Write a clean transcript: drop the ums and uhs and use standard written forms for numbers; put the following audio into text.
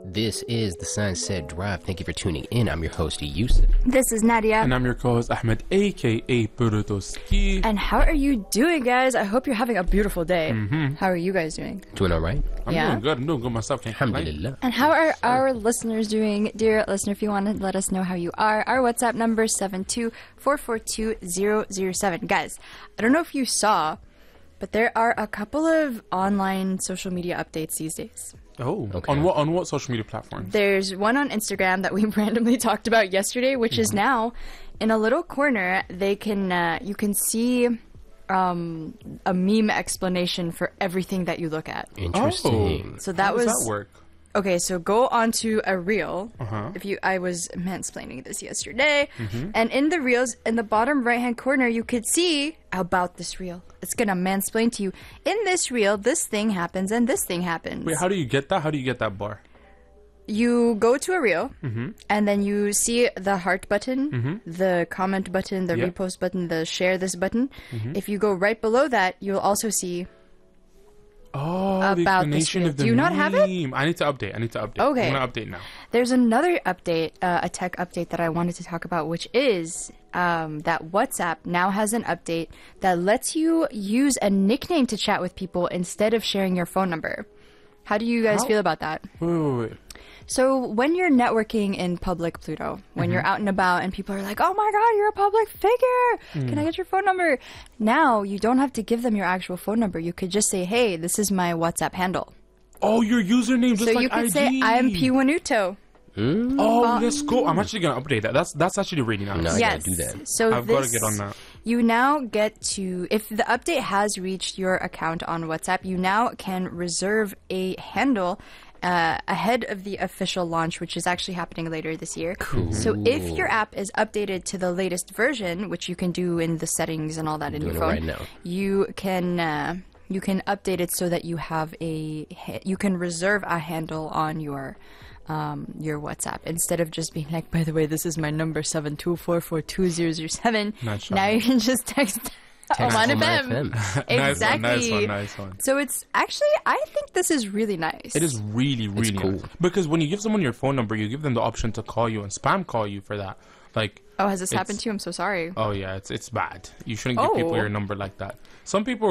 This is the Sunset Drive. Thank you for tuning in. I'm your host, Yusuf. This is Nadia. And I'm your co-host, Ahmed, a.k.a. Burudoski. And how are you doing, guys? I hope you're having a beautiful day. How are you guys doing? Doing all right? I'm doing good myself. Can't complain. Alhamdulillah. And how are our listeners doing? Dear listener, if you want to let us know how you are, our WhatsApp number is 72442-007. Guys, I don't know if you saw, but there are a couple of online social media updates these days. Oh, Okay. on what social media platform? There's one on Instagram that we randomly talked about yesterday, which is now in a little corner. They can you can see a meme explanation for everything that you look at. Interesting. So that How was does that work? okay. So go onto a reel. Uh-huh. I was mansplaining this yesterday, and in the reels, in the bottom right hand corner, you could see about this reel. It's gonna mansplain to you. In this reel, this thing happens and this thing happens. Wait, how do you get that? How do you get that bar? You go to a reel, and then you see the heart button, the comment button, the Yep. repost button, the share this button. If you go right below that, you'll also see. Oh, the About this explanation reel. of the Do you not have it? meme. I need to update. Okay. I'm gonna update now. There's another update, a tech update that I wanted to talk about, which is that WhatsApp now has an update that lets you use a nickname to chat with people instead of sharing your phone number. How do you guys How? feel about that? Wait. So when you're networking in public, Pluto, when you're out and about and people are like, oh my God, you're a public figure. Can I get your phone number? Now you don't have to give them your actual phone number. You could just say, hey, this is my WhatsApp handle. Oh, your username just So like you could ID. say, I'm Piwanuto. Oh, that's cool. I'm actually gonna update that. That's actually really nice. No, I Yes. gotta do that. So I've gotta get on that. You now get to, if the update has reached your account on WhatsApp, you now can reserve a handle ahead of the official launch, which is actually happening later this year. Cool. So if your app is updated to the latest version, which you can do in the settings and all that in Doing your it phone, right now. you can update it so that you can reserve a handle on your WhatsApp instead of just being like, by the way, this is my number 72442-007. Nice Now try. you can just text Oman FM. Exactly. Nice one. So it's actually, I think this is really nice. It is really, really cool. nice. Because when you give someone your phone number, you give them the option to call you and spam call you for that. Like, Oh, has this happened to you? I'm so sorry. oh yeah, it's bad. You shouldn't give people Oh. your number like that. Some people